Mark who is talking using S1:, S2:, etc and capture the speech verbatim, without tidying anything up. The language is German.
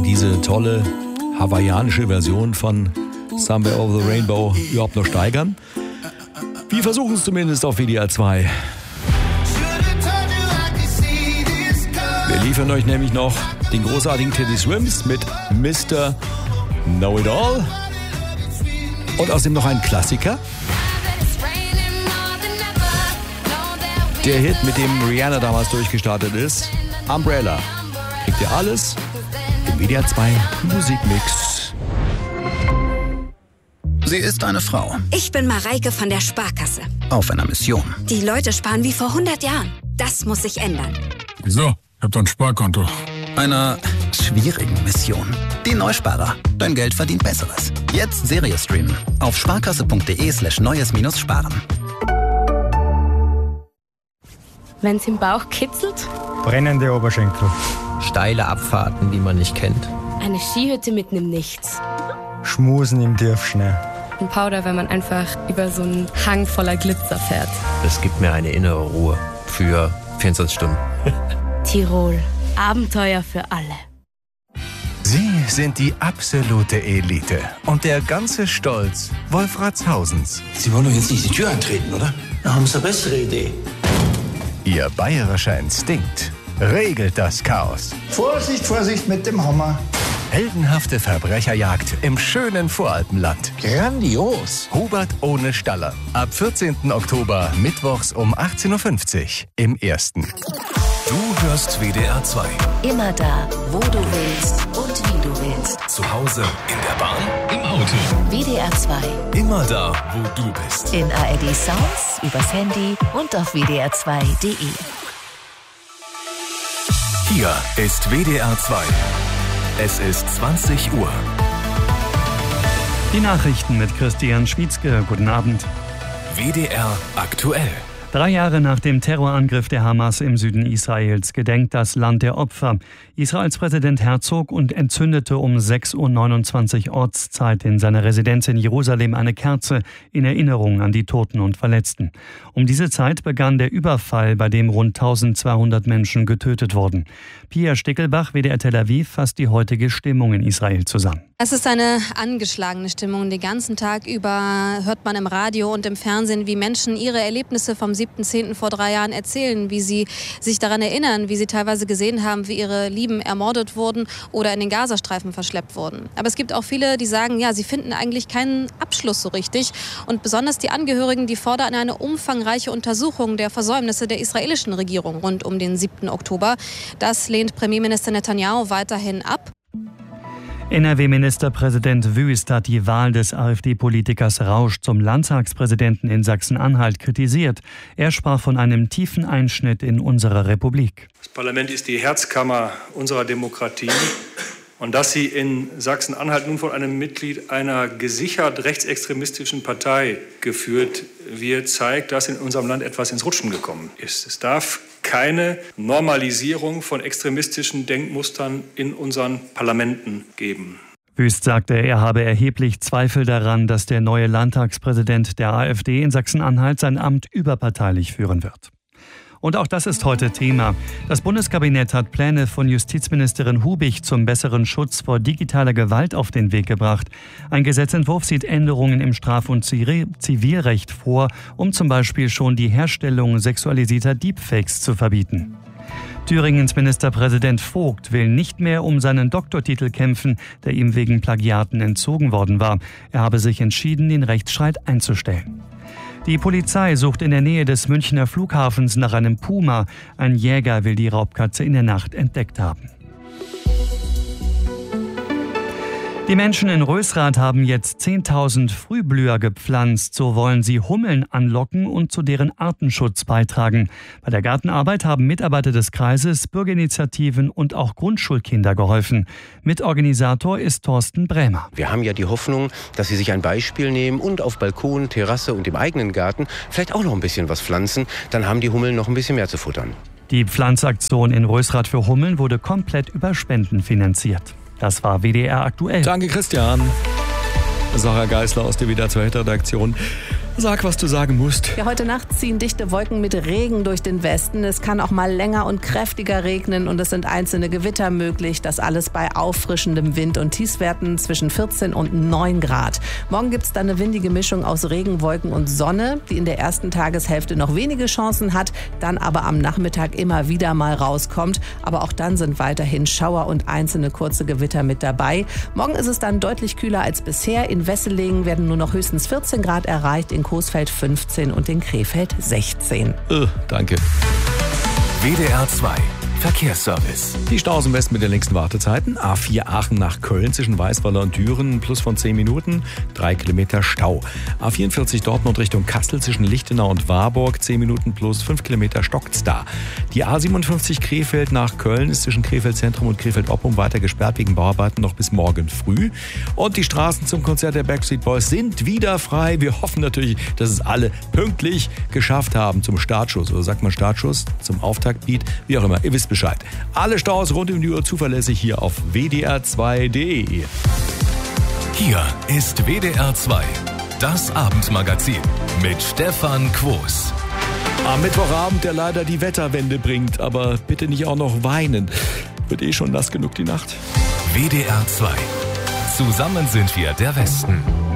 S1: man diese tolle hawaiianische Version von Somewhere Over the Rainbow überhaupt noch steigern? Wir versuchen es zumindest auf W D R zwei. Wir liefern euch nämlich noch den großartigen Teddy Swims mit Mister Know It All. Und außerdem noch ein Klassiker. Der Hit, mit dem Rihanna damals durchgestartet ist, Umbrella. Kriegt ihr alles im W D R zwei Musikmix.
S2: Sie ist eine Frau.
S3: Ich bin Mareike von der Sparkasse.
S2: Auf einer Mission.
S3: Die Leute sparen wie vor hundert Jahren. Das muss sich ändern.
S4: Wieso? Ich hab doch ein Sparkonto.
S2: Einer schwierigen Mission. Die Neusparer. Dein Geld verdient Besseres. Jetzt Serie streamen. Auf sparkasse.de slash neues minus sparen.
S5: Wenn's im Bauch kitzelt?
S6: Brennende Oberschenkel.
S7: Steile Abfahrten, die man nicht kennt.
S5: Eine Skihütte mitten im Nichts.
S6: Schmusen im Tiefschnee.
S5: Ein Powder, wenn man einfach über so einen Hang voller Glitzer fährt.
S7: Es gibt mir eine innere Ruhe für vierundzwanzig Stunden.
S5: Tirol. Abenteuer für alle.
S8: Sie sind die absolute Elite und der ganze Stolz Wolfratshausens.
S9: Sie wollen doch jetzt nicht die Tür eintreten, oder? Da haben Sie eine bessere Idee.
S8: Ihr bayerischer Instinkt regelt das Chaos.
S10: Vorsicht, Vorsicht mit dem Hammer.
S8: Heldenhafte Verbrecherjagd im schönen Voralpenland.
S9: Grandios.
S8: Hubert ohne Staller. Ab vierzehnten Oktober, mittwochs um achtzehn Uhr fünfzig im Ersten.
S11: Du hörst W D R zwei.
S12: Immer da, wo du willst und wie du willst.
S11: Zu Hause, in der Bahn, im Auto.
S12: W D R zwei.
S11: Immer da, wo du bist.
S12: In A R D Sounds, übers Handy und auf W D R zwei Punkt de.
S11: Hier ist W D R zwei. Es ist zwanzig Uhr.
S13: Die Nachrichten mit Christian Schmietzke. Guten Abend.
S11: W D R aktuell.
S13: Drei Jahre nach dem Terrorangriff der Hamas im Süden Israels gedenkt das Land der Opfer. Israels Präsident Herzog und entzündete um sechs Uhr neunundzwanzig Ortszeit in seiner Residenz in Jerusalem eine Kerze in Erinnerung an die Toten und Verletzten. Um diese Zeit begann der Überfall, bei dem rund eintausendzweihundert Menschen getötet wurden. Pia Stickelbach, W D R Tel Aviv, fasst die heutige Stimmung in Israel zusammen.
S14: Es ist eine angeschlagene Stimmung. Den ganzen Tag über hört man im Radio und im Fernsehen, wie Menschen ihre Erlebnisse vom siebten zehnten vor drei Jahren erzählen, wie sie sich daran erinnern, wie sie teilweise gesehen haben, wie ihre Lieben ermordet wurden oder in den Gazastreifen verschleppt wurden. Aber es gibt auch viele, die sagen, ja, sie finden eigentlich keinen Abschluss so richtig. Und besonders die Angehörigen, die fordern eine umfangreiche Untersuchung der Versäumnisse der israelischen Regierung rund um den siebten Oktober. Das lehnt Premierminister Netanyahu weiterhin ab.
S13: N R W-Ministerpräsident Wüst hat die Wahl des AfD-Politikers Rausch zum Landtagspräsidenten in Sachsen-Anhalt kritisiert. Er sprach von einem tiefen Einschnitt in unsere Republik.
S15: Das Parlament ist die Herzkammer unserer Demokratie. Und dass sie in Sachsen-Anhalt nun von einem Mitglied einer gesichert rechtsextremistischen Partei geführt wird, zeigt, dass in unserem Land etwas ins Rutschen gekommen ist. Es darf keine Normalisierung von extremistischen Denkmustern in unseren Parlamenten geben.
S13: Wüst sagte, er habe erheblich Zweifel daran, dass der neue Landtagspräsident der AfD in Sachsen-Anhalt sein Amt überparteilich führen wird. Und auch das ist heute Thema. Das Bundeskabinett hat Pläne von Justizministerin Hubig zum besseren Schutz vor digitaler Gewalt auf den Weg gebracht. Ein Gesetzentwurf sieht Änderungen im Straf- und Zivilrecht vor, um zum Beispiel schon die Herstellung sexualisierter Deepfakes zu verbieten. Thüringens Ministerpräsident Vogt will nicht mehr um seinen Doktortitel kämpfen, der ihm wegen Plagiaten entzogen worden war. Er habe sich entschieden, den Rechtsstreit einzustellen. Die Polizei sucht in der Nähe des Münchner Flughafens nach einem Puma. Ein Jäger will die Raubkatze in der Nacht entdeckt haben. Die Menschen in Rösrath haben jetzt zehntausend Frühblüher gepflanzt. So wollen sie Hummeln anlocken und zu deren Artenschutz beitragen. Bei der Gartenarbeit haben Mitarbeiter des Kreises, Bürgerinitiativen und auch Grundschulkinder geholfen. Mitorganisator ist Thorsten Brämer.
S16: Wir haben ja die Hoffnung, dass sie sich ein Beispiel nehmen und auf Balkon, Terrasse und im eigenen Garten vielleicht auch noch ein bisschen was pflanzen. Dann haben die Hummeln noch ein bisschen mehr zu futtern.
S13: Die Pflanzaktion in Rösrath für Hummeln wurde komplett über Spenden finanziert. Das war W D R aktuell.
S1: Danke, Christian. Sarah Geisler aus der W D R zwei Redaktion. Sag, was du sagen musst.
S17: Ja, heute Nacht ziehen dichte Wolken mit Regen durch den Westen. Es kann auch mal länger und kräftiger regnen und es sind einzelne Gewitter möglich. Das alles bei auffrischendem Wind und Tiefstwerten zwischen vierzehn und neun Grad. Morgen gibt es dann eine windige Mischung aus Regen, Wolken und Sonne, die in der ersten Tageshälfte noch wenige Chancen hat, dann aber am Nachmittag immer wieder mal rauskommt. Aber auch dann sind weiterhin Schauer und einzelne kurze Gewitter mit dabei. Morgen ist es dann deutlich kühler als bisher. In Wesseling werden nur noch höchstens vierzehn Grad erreicht, in Coesfeld fünfzehn und in Krefeld sechzehn.
S1: Äh, danke.
S11: W D R zwei Verkehrsservice.
S1: Die Staus im Westen mit den längsten Wartezeiten. A vier Aachen nach Köln zwischen Weißweiler und Düren, plus von zehn Minuten, drei Kilometer Stau. A vierundvierzig Dortmund Richtung Kassel zwischen Lichtenau und Warburg, zehn Minuten plus fünf Kilometer stockt's da. Die A siebenundfünfzig Krefeld nach Köln ist zwischen Krefeld Zentrum und Krefeld Oppum weiter gesperrt wegen Bauarbeiten noch bis morgen früh. Und die Straßen zum Konzert der Backstreet Boys sind wieder frei. Wir hoffen natürlich, dass es alle pünktlich geschafft haben zum Startschuss. Oder sagt man Startschuss? Zum Auftaktbeat? Wie auch immer. Ihr wisst Bescheid. Alle Staus rund um die Uhr zuverlässig hier auf W D R zwei Punkt de.
S11: Hier ist W D R zwei, das Abendmagazin mit Stefan Quos.
S1: Am Mittwochabend, der leider die Wetterwende bringt, aber bitte nicht auch noch weinen. Wird eh schon nass genug die Nacht.
S11: W D R zwei. Zusammen sind wir der Westen.